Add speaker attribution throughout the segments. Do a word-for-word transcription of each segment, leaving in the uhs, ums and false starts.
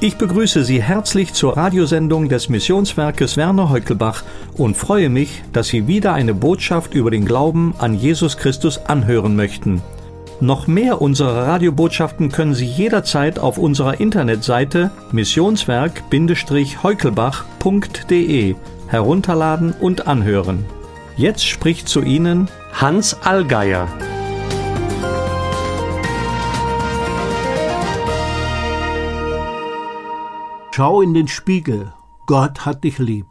Speaker 1: Ich begrüße Sie herzlich zur Radiosendung des Missionswerkes Werner Heukelbach und freue mich, dass Sie wieder eine Botschaft über den Glauben an Jesus Christus anhören möchten. Noch mehr unserer Radiobotschaften können Sie jederzeit auf unserer Internetseite missionswerk heukelbach punkt de herunterladen und anhören. Jetzt spricht zu Ihnen Hans Allgeier.
Speaker 2: Schau in den Spiegel, Gott hat dich lieb.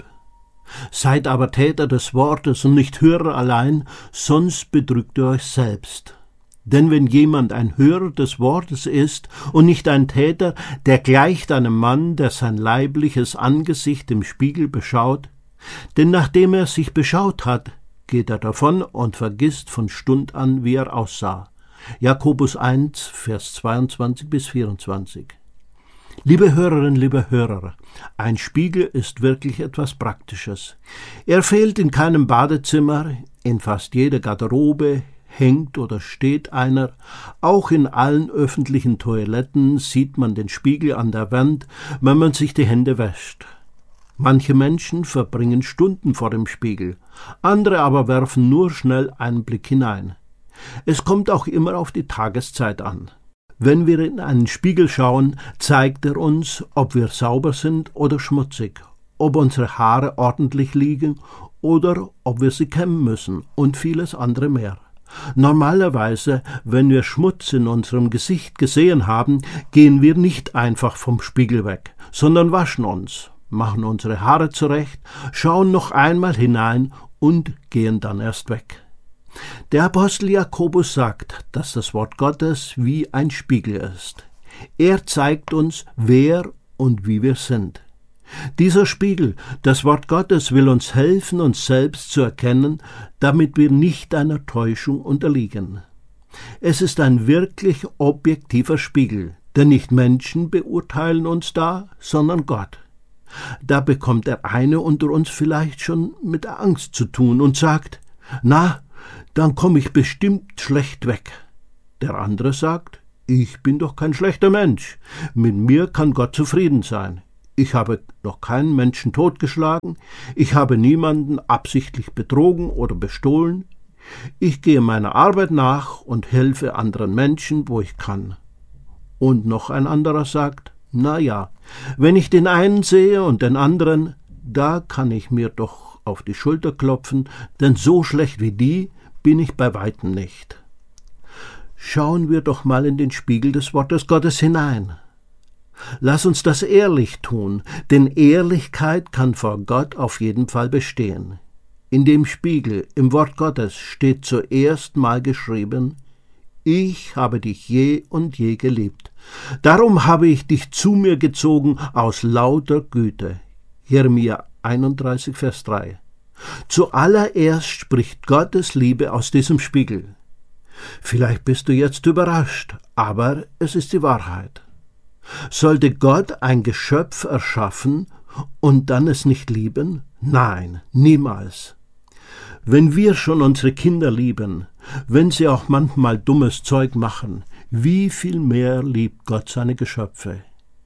Speaker 2: Seid aber Täter des Wortes und nicht Hörer allein, sonst betrügt ihr euch selbst. Denn wenn jemand ein Hörer des Wortes ist und nicht ein Täter, der gleicht einem Mann, der sein leibliches Angesicht im Spiegel beschaut. Denn nachdem er sich beschaut hat, geht er davon und vergisst von Stund an, wie er aussah. Jakobus eins, Vers zweiundzwanzig bis vierundzwanzig. Liebe Hörerinnen, liebe Hörer, ein Spiegel ist wirklich etwas Praktisches. Er fehlt in keinem Badezimmer, in fast jeder Garderobe hängt oder steht einer. Auch in allen öffentlichen Toiletten sieht man den Spiegel an der Wand, wenn man sich die Hände wäscht. Manche Menschen verbringen Stunden vor dem Spiegel, andere aber werfen nur schnell einen Blick hinein. Es kommt auch immer auf die Tageszeit an. Wenn wir in einen Spiegel schauen, zeigt er uns, ob wir sauber sind oder schmutzig, ob unsere Haare ordentlich liegen oder ob wir sie kämmen müssen und vieles andere mehr. Normalerweise, wenn wir Schmutz in unserem Gesicht gesehen haben, gehen wir nicht einfach vom Spiegel weg, sondern waschen uns, machen unsere Haare zurecht, schauen noch einmal hinein und gehen dann erst weg. Der Apostel Jakobus sagt, dass das Wort Gottes wie ein Spiegel ist. Er zeigt uns, wer und wie wir sind. Dieser Spiegel, das Wort Gottes, will uns helfen, uns selbst zu erkennen, damit wir nicht einer Täuschung unterliegen. Es ist ein wirklich objektiver Spiegel, denn nicht Menschen beurteilen uns da, sondern Gott. Da bekommt der eine unter uns vielleicht schon mit Angst zu tun und sagt, na, dann komme ich bestimmt schlecht weg. Der andere sagt, ich bin doch kein schlechter Mensch, mit mir kann Gott zufrieden sein. Ich habe noch keinen Menschen totgeschlagen, ich habe niemanden absichtlich betrogen oder bestohlen. Ich gehe meiner Arbeit nach und helfe anderen Menschen, wo ich kann. Und noch ein anderer sagt, na ja, wenn ich den einen sehe und den anderen, da kann ich mir doch auf die Schulter klopfen, denn so schlecht wie die bin ich bei weitem nicht. Schauen wir doch mal in den Spiegel des Wortes Gottes hinein. Lass uns das ehrlich tun, denn Ehrlichkeit kann vor Gott auf jeden Fall bestehen. In dem Spiegel, im Wort Gottes, steht zuerst mal geschrieben, ich habe dich je und je geliebt. Darum habe ich dich zu mir gezogen aus lauter Güte. Jeremia einunddreißig, Vers drei. Zuallererst spricht Gottes Liebe aus diesem Spiegel. Vielleicht bist du jetzt überrascht, aber es ist die Wahrheit. Sollte Gott ein Geschöpf erschaffen und dann es nicht lieben? Nein, niemals. Wenn wir schon unsere Kinder lieben, wenn sie auch manchmal dummes Zeug machen, wie viel mehr liebt Gott seine Geschöpfe?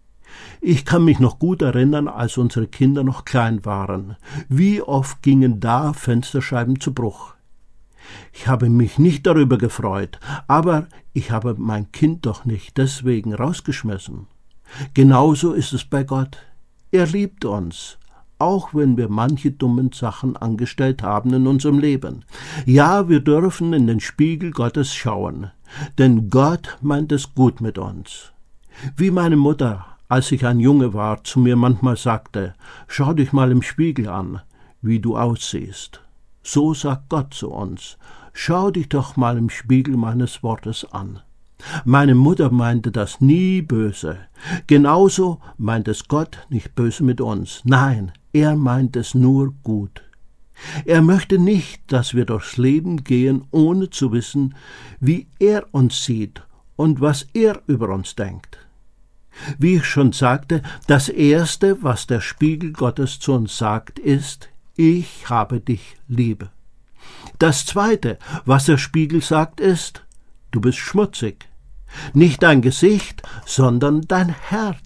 Speaker 2: Ich kann mich noch gut erinnern, als unsere Kinder noch klein waren. Wie oft gingen da Fensterscheiben zu Bruch? Ich habe mich nicht darüber gefreut, aber ich habe mein Kind doch nicht deswegen rausgeschmissen. Genauso ist es bei Gott. Er liebt uns, auch wenn wir manche dummen Sachen angestellt haben in unserem Leben. Ja, wir dürfen in den Spiegel Gottes schauen, denn Gott meint es gut mit uns. Wie meine Mutter, als ich ein Junge war, zu mir manchmal sagte, schau dich mal im Spiegel an, wie du aussiehst. So sagt Gott zu uns, schau dich doch mal im Spiegel meines Wortes an. Meine Mutter meinte das nie böse. Genauso meint es Gott nicht böse mit uns. Nein, er meint es nur gut. Er möchte nicht, dass wir durchs Leben gehen, ohne zu wissen, wie er uns sieht und was er über uns denkt. Wie ich schon sagte, das Erste, was der Spiegel Gottes zu uns sagt, ist, ich habe dich lieb. Das Zweite, was der Spiegel sagt, ist, du bist schmutzig. Nicht dein Gesicht, sondern dein Herz.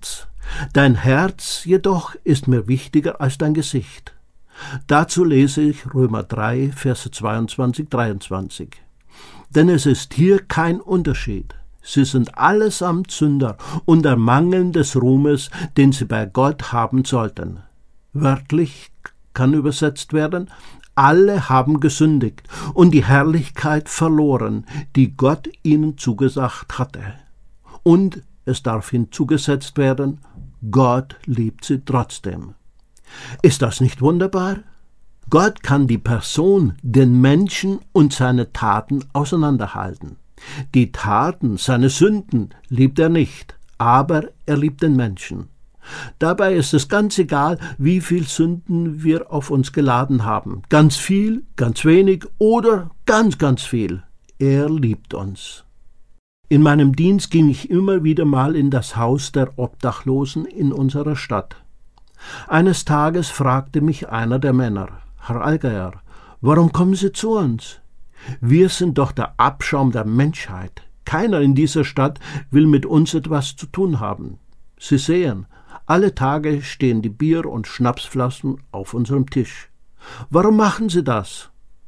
Speaker 2: Dein Herz jedoch ist mir wichtiger als dein Gesicht. Dazu lese ich Römer drei, Verse zweiundzwanzig, dreiundzwanzig. Denn es ist hier kein Unterschied. Sie sind allesamt Sünder und ermangeln des Ruhmes, den sie bei Gott haben sollten. Wörtlich kann übersetzt werden, alle haben gesündigt und die Herrlichkeit verloren, die Gott ihnen zugesagt hatte. Und es darf hinzugesetzt werden, Gott liebt sie trotzdem. Ist das nicht wunderbar? Gott kann die Person, den Menschen und seine Taten auseinanderhalten. Die Taten, seine Sünden liebt er nicht, aber er liebt den Menschen. Dabei ist es ganz egal, wie viel Sünden wir auf uns geladen haben. Ganz viel, ganz wenig oder ganz, ganz viel. Er liebt uns. In meinem Dienst ging ich immer wieder mal in das Haus der Obdachlosen in unserer Stadt. Eines Tages fragte mich einer der Männer, Herr Allgeier, warum kommen Sie zu uns? Wir sind doch der Abschaum der Menschheit. Keiner in dieser Stadt will mit uns etwas zu tun haben. Sie sehen, alle Tage stehen die Bier- und Schnapsflaschen auf unserem Tisch. Warum machen Sie das?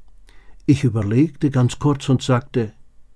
Speaker 2: Ich überlegte ganz kurz und sagte,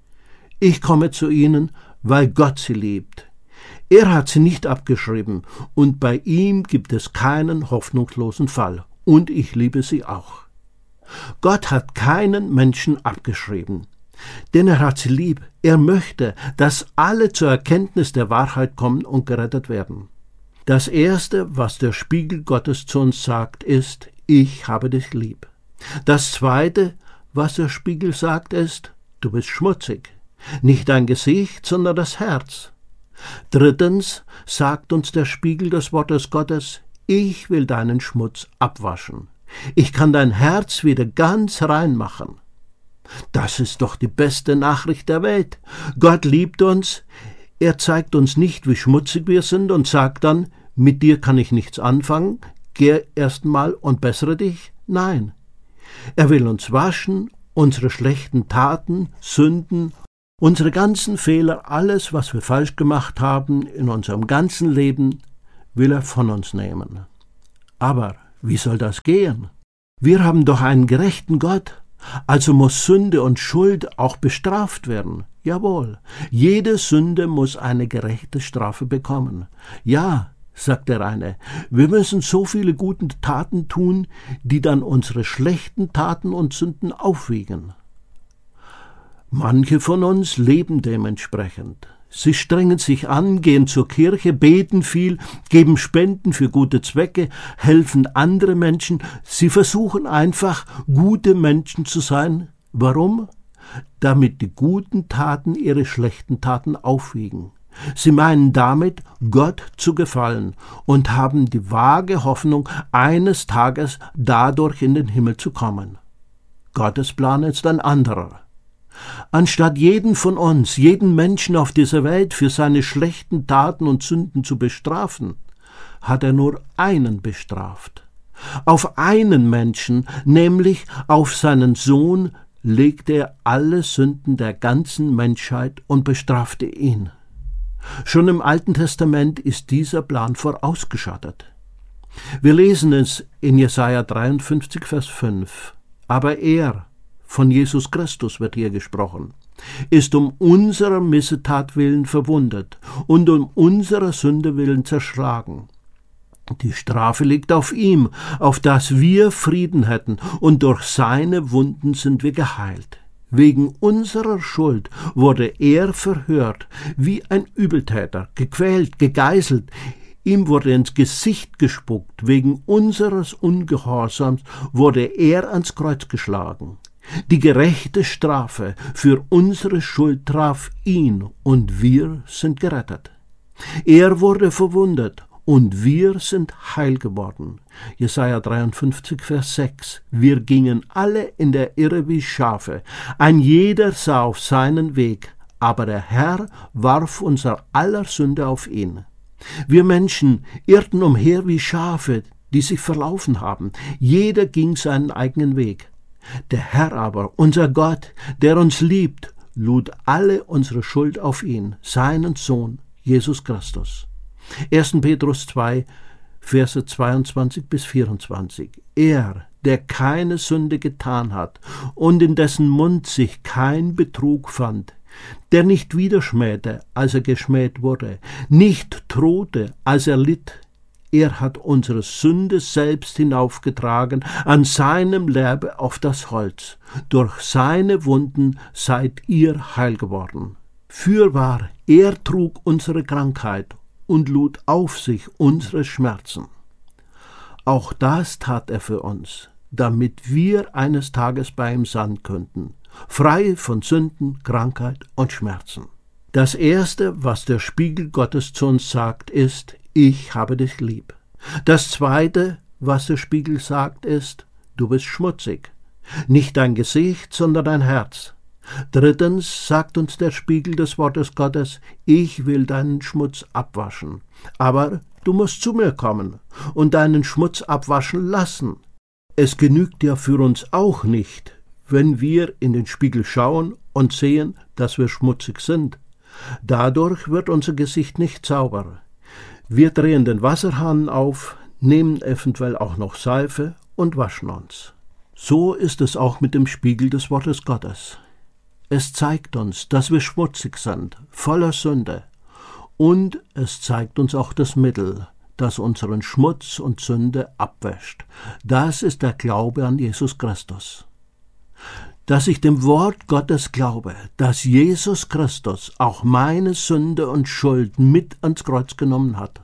Speaker 2: ich komme zu Ihnen, weil Gott Sie liebt. Er hat Sie nicht abgeschrieben und bei ihm gibt es keinen hoffnungslosen Fall. Und ich liebe Sie auch. Gott hat keinen Menschen abgeschrieben, denn er hat sie lieb. Er möchte, dass alle zur Erkenntnis der Wahrheit kommen und gerettet werden. Das Erste, was der Spiegel Gottes zu uns sagt, ist, ich habe dich lieb. Das Zweite, was der Spiegel sagt, ist, du bist schmutzig. Nicht dein Gesicht, sondern das Herz. Drittens sagt uns der Spiegel des Wortes Gottes, ich will deinen Schmutz abwaschen. Ich kann dein Herz wieder ganz rein machen. Das ist doch die beste Nachricht der Welt. Gott liebt uns. Er zeigt uns nicht, wie schmutzig wir sind und sagt dann, mit dir kann ich nichts anfangen, geh erst mal und bessere dich. Nein. Er will uns waschen, unsere schlechten Taten, Sünden, unsere ganzen Fehler, alles, was wir falsch gemacht haben in unserem ganzen Leben, will er von uns nehmen. Aber wie soll das gehen? Wir haben doch einen gerechten Gott, also muss Sünde und Schuld auch bestraft werden. Jawohl, jede Sünde muss eine gerechte Strafe bekommen. Ja, sagt der eine, wir müssen so viele gute Taten tun, die dann unsere schlechten Taten und Sünden aufwiegen. Manche von uns leben dementsprechend. Sie strengen sich an, gehen zur Kirche, beten viel, geben Spenden für gute Zwecke, helfen andere Menschen. Sie versuchen einfach, gute Menschen zu sein. Warum? Damit die guten Taten ihre schlechten Taten aufwiegen. Sie meinen damit, Gott zu gefallen und haben die vage Hoffnung, eines Tages dadurch in den Himmel zu kommen. Gottes Plan ist ein anderer. Anstatt jeden von uns, jeden Menschen auf dieser Welt für seine schlechten Taten und Sünden zu bestrafen, hat er nur einen bestraft. Auf einen Menschen, nämlich auf seinen Sohn, legte er alle Sünden der ganzen Menschheit und bestrafte ihn. Schon im Alten Testament ist dieser Plan vorausgeschattet. Wir lesen es in Jesaja dreiundfünfzig, Vers fünf. Aber er, von Jesus Christus wird hier gesprochen, ist um unserer Missetat willen verwundet und um unserer Sünde willen zerschlagen. Die Strafe liegt auf ihm, auf dass wir Frieden hätten, und durch seine Wunden sind wir geheilt. Wegen unserer Schuld wurde er verhört, wie ein Übeltäter, gequält, gegeißelt. Ihm wurde ins Gesicht gespuckt, wegen unseres Ungehorsams wurde er ans Kreuz geschlagen. Die gerechte Strafe für unsere Schuld traf ihn, und wir sind gerettet. Er wurde verwundet, und wir sind heil geworden. Jesaja dreiundfünfzig, Vers sechs. Wir gingen alle in der Irre wie Schafe, ein jeder sah auf seinen Weg, aber der Herr warf unser aller Sünde auf ihn. Wir Menschen irrten umher wie Schafe, die sich verlaufen haben. Jeder ging seinen eigenen Weg. Der Herr aber, unser Gott, der uns liebt, lud alle unsere Schuld auf ihn, seinen Sohn, Jesus Christus. erster Petrus zwei, Verse zweiundzwanzig bis vierundzwanzig. Er, der keine Sünde getan hat und in dessen Mund sich kein Betrug fand, der nicht widerschmähte, als er geschmäht wurde, nicht drohte, als er litt, er hat unsere Sünde selbst hinaufgetragen an seinem Leibe auf das Holz. Durch seine Wunden seid ihr heil geworden. Fürwahr, er trug unsere Krankheit und lud auf sich unsere Schmerzen. Auch das tat er für uns, damit wir eines Tages bei ihm sein könnten, frei von Sünden, Krankheit und Schmerzen. Das Erste, was der Spiegel Gottes zu uns sagt, ist: Ich habe dich lieb. Das Zweite, was der Spiegel sagt, ist: Du bist schmutzig. Nicht dein Gesicht, sondern dein Herz. Drittens sagt uns der Spiegel des Wortes Gottes: Ich will deinen Schmutz abwaschen. Aber du musst zu mir kommen und deinen Schmutz abwaschen lassen. Es genügt ja für uns auch nicht, wenn wir in den Spiegel schauen und sehen, dass wir schmutzig sind. Dadurch wird unser Gesicht nicht sauber. Wir drehen den Wasserhahn auf, nehmen eventuell auch noch Seife und waschen uns. So ist es auch mit dem Spiegel des Wortes Gottes. Es zeigt uns, dass wir schmutzig sind, voller Sünde. Und es zeigt uns auch das Mittel, das unseren Schmutz und Sünde abwäscht. Das ist der Glaube an Jesus Christus. Dass ich dem Wort Gottes glaube, dass Jesus Christus auch meine Sünde und Schuld mit ans Kreuz genommen hat,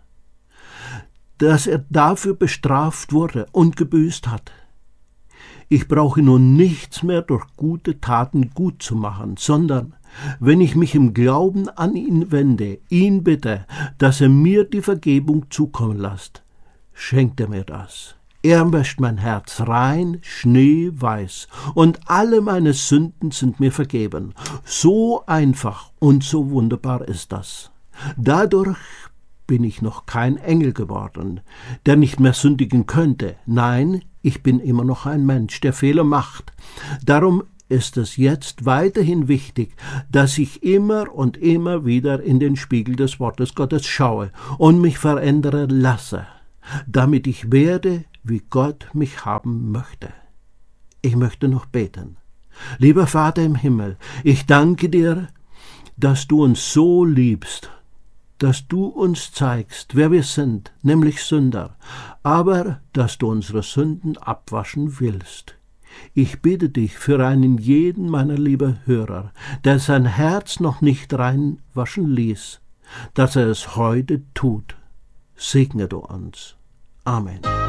Speaker 2: dass er dafür bestraft wurde und gebüßt hat. Ich brauche nun nichts mehr durch gute Taten gut zu machen, sondern wenn ich mich im Glauben an ihn wende, ihn bitte, dass er mir die Vergebung zukommen lässt, schenkt er mir das. Er wäscht mein Herz rein, schneeweiß, und alle meine Sünden sind mir vergeben. So einfach und so wunderbar ist das. Dadurch bin ich noch kein Engel geworden, der nicht mehr sündigen könnte. Nein, ich bin immer noch ein Mensch, der Fehler macht. Darum ist es jetzt weiterhin wichtig, dass ich immer und immer wieder in den Spiegel des Wortes Gottes schaue und mich verändern lasse, damit ich werde, wie Gott mich haben möchte. Ich möchte noch beten. Lieber Vater im Himmel, ich danke dir, dass du uns so liebst, dass du uns zeigst, wer wir sind, nämlich Sünder, aber dass du unsere Sünden abwaschen willst. Ich bitte dich für einen jeden meiner lieben Hörer, der sein Herz noch nicht reinwaschen ließ, dass er es heute tut. Segne du uns. Amen.